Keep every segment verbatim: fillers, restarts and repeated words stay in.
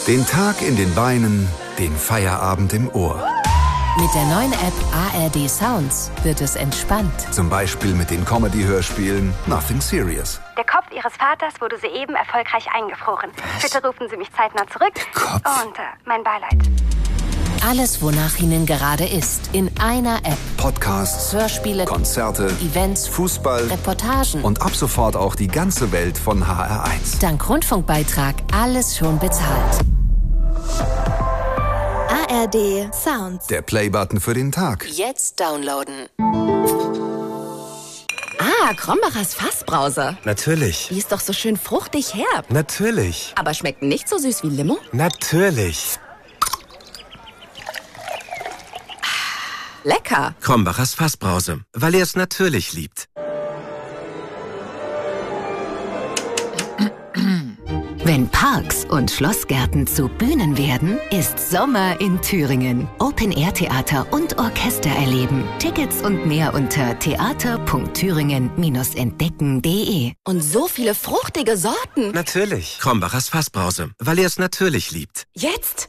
Den Tag in den Beinen, den Feierabend im Ohr. Mit der neuen App A R D Sounds wird es entspannt. Zum Beispiel mit den Comedy-Hörspielen Nothing Serious. Der Kopf Ihres Vaters wurde soeben erfolgreich eingefroren. Was? Bitte rufen Sie mich zeitnah zurück. Der Kopf? Und äh, mein Beileid. Alles, wonach Ihnen gerade ist, in einer App. Podcasts, Hörspiele, Konzerte, Events, Fußball, Reportagen und ab sofort auch die ganze Welt von H R eins. Dank Rundfunkbeitrag alles schon bezahlt. A R D Sounds. Der Playbutton für den Tag. Jetzt downloaden. Ah, Krombachers Fassbrause. Natürlich. Die ist doch so schön fruchtig herb. Natürlich. Aber schmeckt nicht so süß wie Limo? Natürlich. Lecker. Krombachers Fassbrause, weil er es natürlich liebt. Wenn Parks und Schlossgärten zu Bühnen werden, ist Sommer in Thüringen. Open-Air-Theater und Orchester erleben. Tickets und mehr unter theater punkt thüringen Bindestrich entdecken punkt de. Und so viele fruchtige Sorten. Natürlich. Krombachers Fassbrause, weil er es natürlich liebt. Jetzt?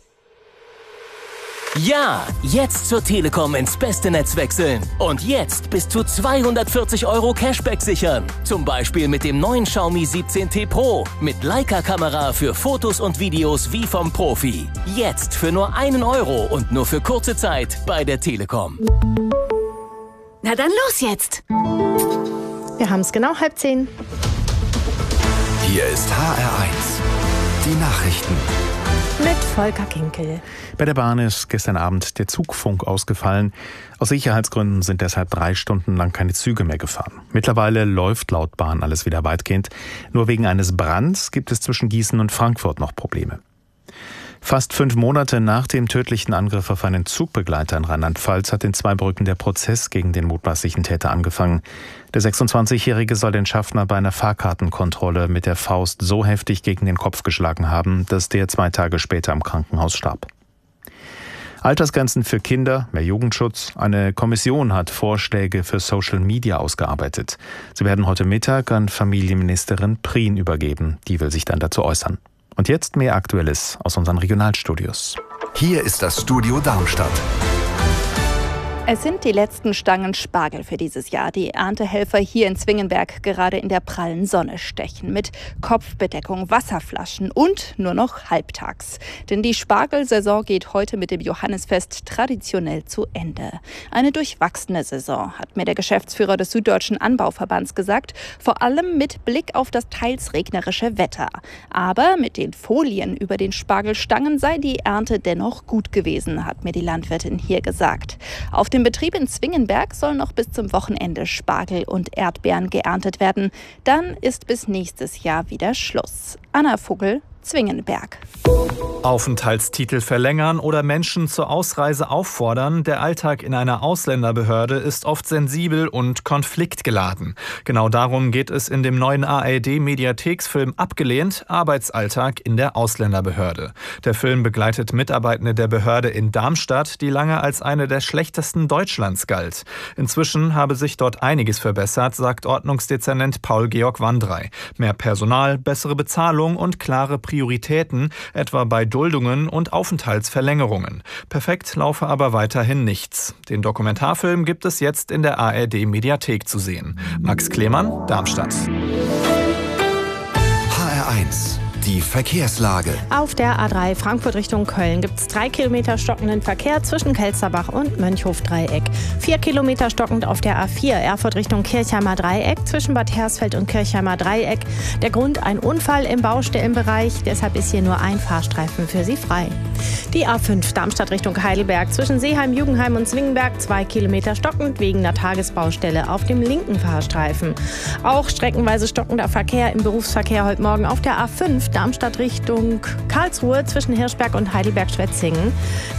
Ja, jetzt zur Telekom ins beste Netz wechseln. Und jetzt bis zu zweihundertvierzig Euro Cashback sichern. Zum Beispiel mit dem neuen Xiaomi siebzehn T Pro. Mit Leica-Kamera für Fotos und Videos wie vom Profi. Jetzt für nur einen Euro und nur für kurze Zeit bei der Telekom. Na dann los jetzt. Wir haben es genau halb zehn. Hier ist H R eins. Die Nachrichten. Mit Volker Kinkel. Bei der Bahn ist gestern Abend der Zugfunk ausgefallen. Aus Sicherheitsgründen sind deshalb drei Stunden lang keine Züge mehr gefahren. Mittlerweile läuft laut Bahn alles wieder weitgehend. Nur wegen eines Brands gibt es zwischen Gießen und Frankfurt noch Probleme. Fast fünf Monate nach dem tödlichen Angriff auf einen Zugbegleiter in Rheinland-Pfalz hat in Zweibrücken der Prozess gegen den mutmaßlichen Täter angefangen. Der sechsundzwanzigjährige soll den Schaffner bei einer Fahrkartenkontrolle mit der Faust so heftig gegen den Kopf geschlagen haben, dass der zwei Tage später im Krankenhaus starb. Altersgrenzen für Kinder, mehr Jugendschutz. Eine Kommission hat Vorschläge für Social Media ausgearbeitet. Sie werden heute Mittag an Familienministerin Prien übergeben. Die will sich dann dazu äußern. Und jetzt mehr Aktuelles aus unseren Regionalstudios. Hier ist das Studio Darmstadt. Es sind die letzten Stangen Spargel für dieses Jahr, die Erntehelfer hier in Zwingenberg gerade in der prallen Sonne stechen. Mit Kopfbedeckung, Wasserflaschen und nur noch halbtags. Denn die Spargelsaison geht heute mit dem Johannisfest traditionell zu Ende. Eine durchwachsene Saison, hat mir der Geschäftsführer des Süddeutschen Anbauverbands gesagt. Vor allem mit Blick auf das teils regnerische Wetter. Aber mit den Folien über den Spargelstangen sei die Ernte dennoch gut gewesen, hat mir die Landwirtin hier gesagt. Auf dem Betrieb in Zwingenberg soll noch bis zum Wochenende Spargel und Erdbeeren geerntet werden. Dann ist bis nächstes Jahr wieder Schluss. Anna Vogel, Zwingenberg. Aufenthaltstitel verlängern oder Menschen zur Ausreise auffordern. Der Alltag in einer Ausländerbehörde ist oft sensibel und konfliktgeladen. Genau darum geht es in dem neuen A R D-Mediatheksfilm Abgelehnt, Arbeitsalltag in der Ausländerbehörde. Der Film begleitet Mitarbeitende der Behörde in Darmstadt, die lange als eine der schlechtesten Deutschlands galt. Inzwischen habe sich dort einiges verbessert, sagt Ordnungsdezernent Paul-Georg Wandrei. Mehr Personal, bessere Bezahlung und klare Prioritäten, etwa bei Duldungen und Aufenthaltsverlängerungen. Perfekt laufe aber weiterhin nichts. Den Dokumentarfilm gibt es jetzt in der A R D-Mediathek zu sehen. Max Klemann, Darmstadt. H R eins. Die Verkehrslage. Auf der A drei Frankfurt Richtung Köln gibt es drei Kilometer stockenden Verkehr zwischen Kelsterbach und Mönchhof-Dreieck. Vier Kilometer stockend auf der A vier Erfurt Richtung Kirchheimer Dreieck zwischen Bad Hersfeld und Kirchheimer Dreieck. Der Grund ein Unfall im Baustellenbereich, deshalb ist hier nur ein Fahrstreifen für Sie frei. Die A fünf Darmstadt Richtung Heidelberg zwischen Seeheim, Jugendheim und Zwingenberg zwei Kilometer stockend wegen der Tagesbaustelle auf dem linken Fahrstreifen. Auch streckenweise stockender Verkehr im Berufsverkehr heute Morgen auf der A fünf Darmstadt Richtung Karlsruhe zwischen Hirschberg und Heidelberg-Schwetzingen.